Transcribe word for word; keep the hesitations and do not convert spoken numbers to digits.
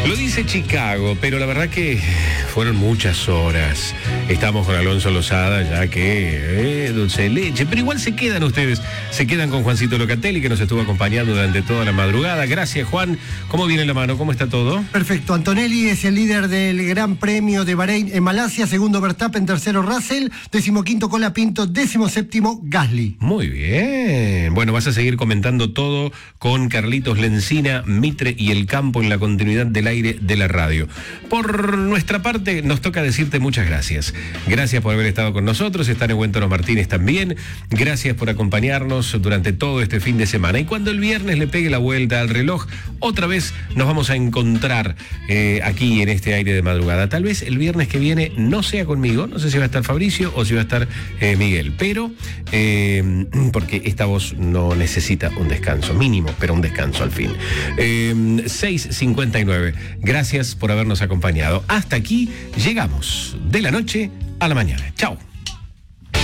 Lo dice Chicago, pero la verdad que fueron muchas horas. Estamos con Alonso Lozada, ya que eh, dulce de leche, pero igual se quedan ustedes, se quedan con Juancito Locatelli, que nos estuvo acompañando durante toda la madrugada. Gracias, Juan. ¿Cómo viene la mano? ¿Cómo está todo? Perfecto. Antonelli es el líder del Gran Premio de Bahrein en Malasia, segundo Verstappen, tercero Russell, decimoquinto Colapinto, décimo séptimo Gasly. Muy bien. Bueno, vas a seguir comentando todo con Carlitos Lencina, Mitre y el campo en la continuidad del aire de la radio. Por nuestra parte, nos toca decirte muchas gracias. Gracias por haber estado con nosotros. Está Neuentono Martínez también. Gracias por acompañarnos durante todo este fin de semana. Y cuando el viernes le pegue la vuelta al reloj, otra vez nos vamos a encontrar eh, aquí en este aire de madrugada. Tal vez el viernes que viene no sea conmigo. No sé si va a estar Fabricio o si va a estar eh, Miguel. Pero, eh, porque esta voz no necesita un descanso mínimo, pero un descanso al fin. Eh, seis cincuenta y nueve. Gracias por habernos acompañado. Hasta aquí llegamos de la noche a la mañana. Chao.